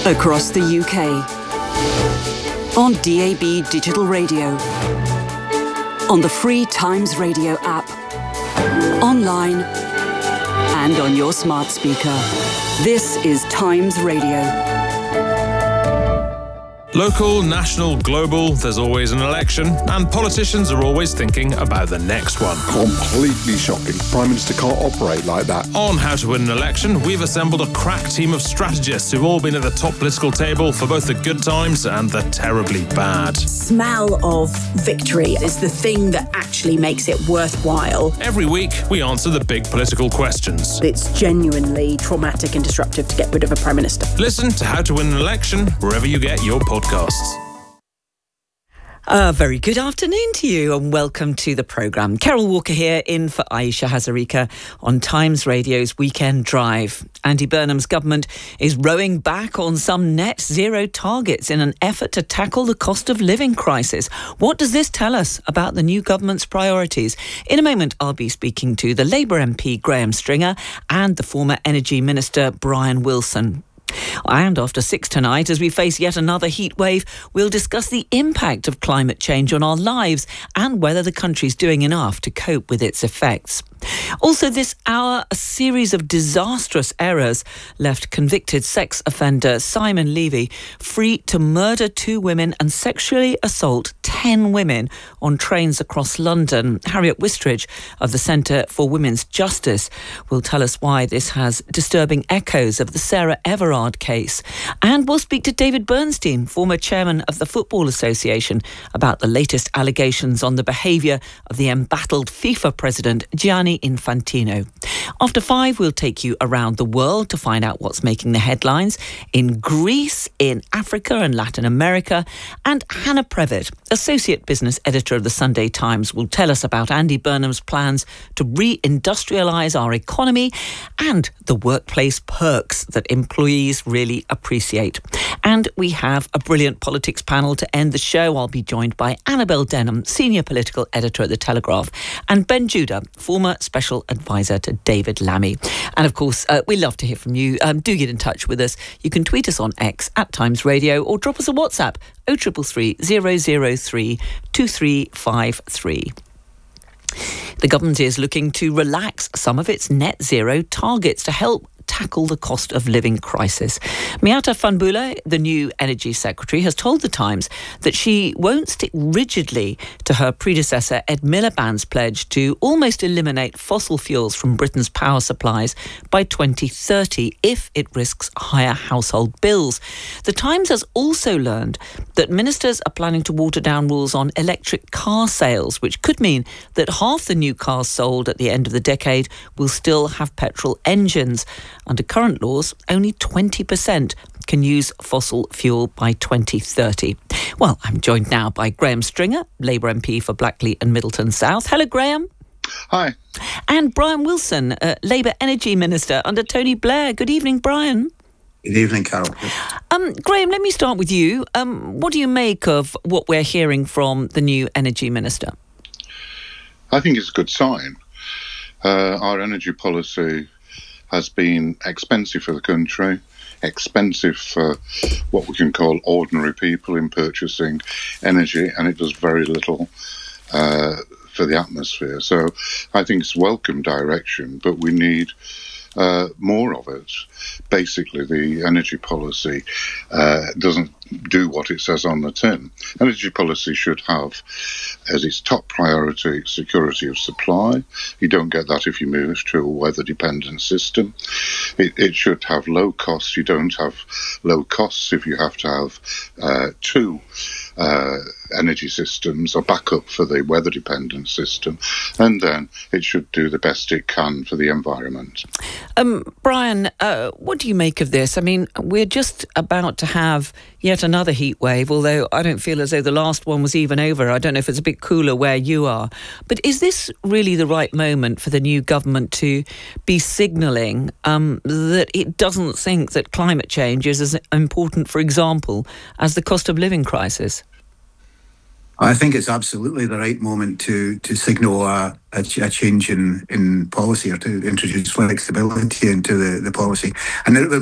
Across the UK. On DAB Digital Radio. On the free Times Radio app. Online. And on your smart speaker. This is Times Radio. Local, national, global, there's always an election, and politicians are always thinking about the next one. Completely shocking. Prime Minister can't operate like that. On How to Win an Election, we've assembled a crack team of strategists who've all been at the top political table for both the good times and the terribly bad. Smell of victory is the thing that actually makes it worthwhile. Every week, we answer the big political questions. It's genuinely traumatic and disruptive to get rid of a Prime Minister. Listen to How to Win an Election wherever you get your podcasts. A very good afternoon to you and welcome to the programme. Carol Walker here in for Aisha Hazarika on Times Radio's Weekend Drive. Andy Burnham's government is rowing back on some net zero targets in an effort to tackle the cost of living crisis. What does this tell us about the new government's priorities? In a moment, I'll be speaking to the Labour MP Graham Stringer and the former Energy Minister Brian Wilson. And after 6 tonight, as we face yet another heat wave, we'll discuss the impact of climate change on our lives and whether the country's doing enough to cope with its effects. Also this hour, a series of disastrous errors left convicted sex offender Simon Levy free to murder 2 women and sexually assault 10 women on trains across London. Harriet Wistridge of the Centre for Women's Justice will tell us why this has disturbing echoes of the Sarah Everard case. And we'll speak to David Bernstein, former chairman of the Football Association, about the latest allegations on the behaviour of the embattled FIFA president Gianni Infantino. After 5, we'll take you around the world to find out what's making the headlines in Greece, in Africa and Latin America. And Hannah Previtt, Associate Business Editor of the Sunday Times, will tell us about Andy Burnham's plans to re-industrialise our economy and the workplace perks that employees really appreciate. And we have a brilliant politics panel to end the show. I'll be joined by Annabel Denham, Senior Political Editor at The Telegraph, and Ben Judah, former Special Advisor to David Lammy. And of course, we love to hear from you. Do get in touch with us. You can tweet us on X at Times Radio or drop us a WhatsApp 0333 003 2353. The government is looking to relax some of its net zero targets to help tackle the cost of living crisis. Miata Fahnbulleh, the new Energy Secretary, has told The Times that she won't stick rigidly to her predecessor Ed Miliband's pledge to almost eliminate fossil fuels from Britain's power supplies by 2030 if it risks higher household bills. The Times has also learned that ministers are planning to water down rules on electric car sales, which could mean that half the new cars sold at the end of the decade will still have petrol engines. Under current laws, only 20% can use fossil fuel by 2030. Well, I'm joined now by Graham Stringer, Labour MP for Blackley and Middleton South. Hello, Graham. Hi. And Brian Wilson, Labour Energy Minister under Tony Blair. Good evening, Brian. Good evening, Carol. Graham, let me start with you. What do you make of what we're hearing from the new Energy Minister? I think it's a good sign. Our energy policy has been expensive for the country, expensive for what we can call ordinary people in purchasing energy, and it does very little for the atmosphere. So I think it's welcome direction, but we need more of it. Basically, the energy policy doesn't do what it says on the tin. Energy policy should have as its top priority security of supply. You don't get that if you move to a weather-dependent system. It should have low costs. You don't have low costs if you have to have 2 energy systems or backup for the weather-dependent system. And then it should do the best it can for the environment. Brian, what do you make of this? I mean, we're just about to have yet another heat wave, although I don't feel as though the last one was even over. I don't know if it's a bit cooler where you are. But is this really the right moment for the new government to be signalling that it doesn't think that climate change is as important, for example, as the cost of living crisis? I think it's absolutely the right moment to signal a change in policy, or to introduce flexibility into the policy. And